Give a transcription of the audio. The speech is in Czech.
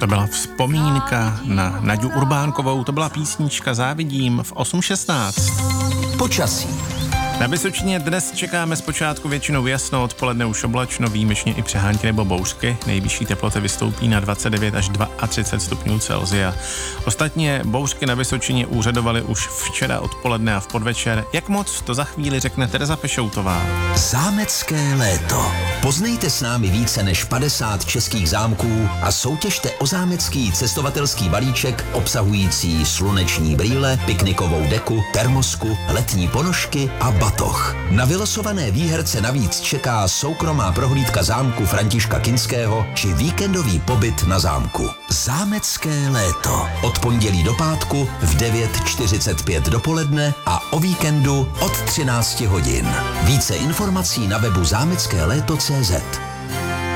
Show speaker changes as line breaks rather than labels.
To byla vzpomínka na Naďu Urbánkovou, to byla písnička Závidím v 8:16.
Počasí.
Na Vysočině dnes čekáme zpočátku většinou jasno, odpoledne už oblačno, výjimečně i přehánky nebo bouřky. Nejvyšší teploty vystoupí na 29 až 32 stupňů Celsia. Ostatně bouřky na Vysočině úřadovaly už včera odpoledne a v podvečer. Jak moc, to za chvíli řekne Tereza Pešoutová.
Zámecké léto. Poznejte s námi více než 50 českých zámků a soutěžte o zámecký cestovatelský balíček obsahující sluneční brýle, piknikovou deku, termosku, letní ponožky a batoh. Na vylosované výherce navíc čeká soukromá prohlídka zámku Františka Kinského či víkendový pobyt na zámku. Zámecké léto. Od pondělí do pátku v 9:45 dopoledne a o víkendu od 13 hodin. Více informací na webu zámeckéléto.cz.